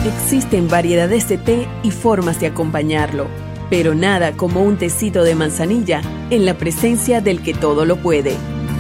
Existen variedades de té y formas de acompañarlo, pero nada como un tecito de manzanilla en la presencia del que todo lo puede.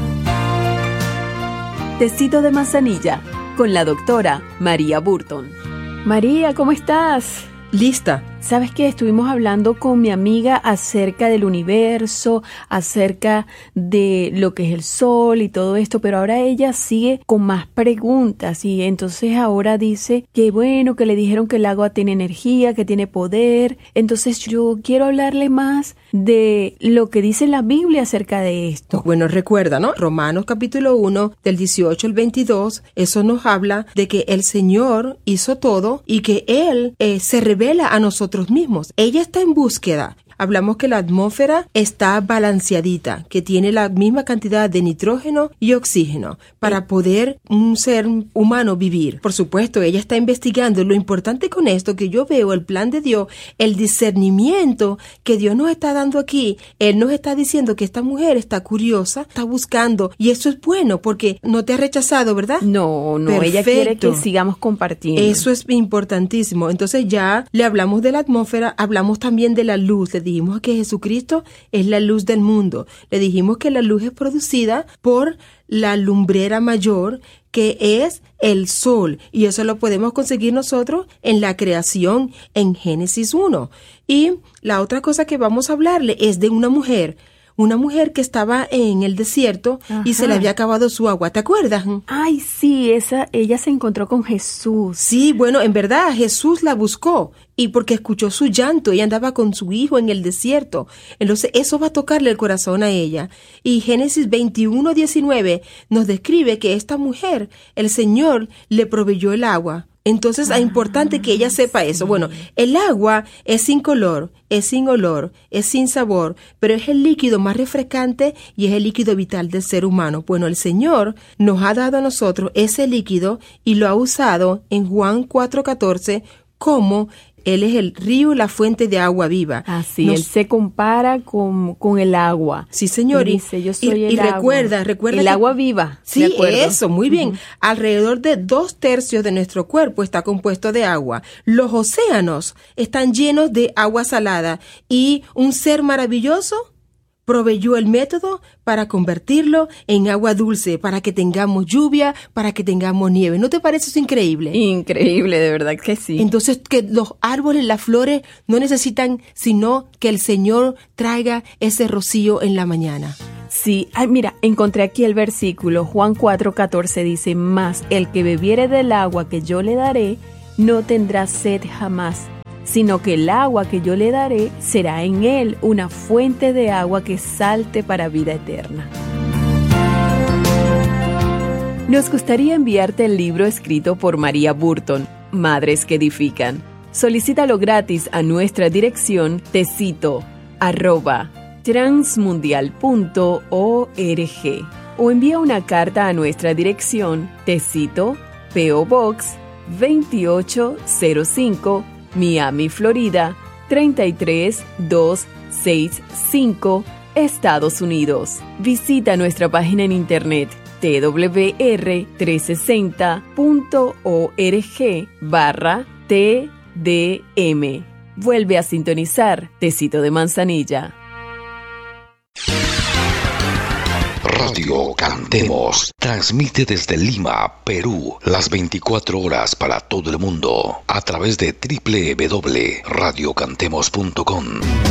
Tecito de manzanilla con la doctora María Burton. María, ¿cómo estás? Lista. ¿Sabes qué? Estuvimos hablando con mi amiga acerca del universo, acerca de lo que es el sol y todo esto, pero ahora ella sigue con más preguntas y entonces ahora dice que bueno, que le dijeron que el agua tiene energía, que tiene poder. Entonces yo quiero hablarle más de lo que dice la Biblia acerca de esto. Bueno, recuerda, ¿no? Romanos capítulo 1, del 18 al 22, eso nos habla de que el Señor hizo todo y que Él se revela a nosotros mismos. Ella está en búsqueda. Hablamos que la atmósfera está balanceadita, que tiene la misma cantidad de nitrógeno y oxígeno para poder un ser humano vivir. Por supuesto, ella está investigando. Lo importante con esto que yo veo el plan de Dios, el discernimiento que Dios nos está dando aquí. Él nos está diciendo que esta mujer está curiosa, está buscando, y eso es bueno porque no te ha rechazado, ¿verdad? No, Perfecto. Ella quiere que sigamos compartiendo. Eso es importantísimo. Entonces ya le hablamos de la atmósfera, hablamos también de la luz. Le dijimos que Jesucristo es la luz del mundo. Le dijimos que la luz es producida por la lumbrera mayor, que es el sol, y eso lo podemos conseguir nosotros en la creación en Génesis 1. Y la otra cosa que vamos a hablarle es de una mujer que estaba en el desierto. Ajá. Y se le había acabado su agua, ¿te acuerdas? Ay, sí, ella se encontró con Jesús. Sí, bueno, en verdad Jesús la buscó y porque escuchó su llanto, ella andaba con su hijo en el desierto. Entonces eso va a tocarle el corazón a ella. Y Génesis 21:19 nos describe que esta mujer, el Señor le proveyó el agua. Entonces es importante que ella sepa eso. Bueno, el agua es sin color, es sin olor, es sin sabor, pero es el líquido más refrescante y es el líquido vital del ser humano. Bueno, el Señor nos ha dado a nosotros ese líquido y lo ha usado en Juan 4:14 como Él es el río y la fuente de agua viva. Así, Él se compara con el agua. Sí, Señor. Y dice, yo soy el agua. Recuerda. El agua viva. Sí, eso, muy bien. Alrededor de 2/3 de nuestro cuerpo está compuesto de agua. Los océanos están llenos de agua salada y un ser maravilloso proveyó el método para convertirlo en agua dulce, para que tengamos lluvia, para que tengamos nieve. ¿No te parece eso increíble? Increíble, de verdad que sí. Entonces, que los árboles, las flores, no necesitan sino que el Señor traiga ese rocío en la mañana. Sí, ay, mira, encontré aquí el versículo. Juan 4:14 dice, mas el que bebiere del agua que yo le daré, no tendrá sed jamás, sino que el agua que yo le daré será en él una fuente de agua que salte para vida eterna. Nos gustaría enviarte el libro escrito por María Burton, Madres que Edifican. Solicítalo gratis a nuestra dirección tecito@transmundial.org o envía una carta a nuestra dirección Tecito, P.O. Box 2805, Miami, Florida, 33265, Estados Unidos. Visita nuestra página en internet twr360.org/TDM. Vuelve a sintonizar Tecito de Manzanilla. Radio Cantemos transmite desde Lima, Perú, las 24 horas para todo el mundo a través de www.radiocantemos.com.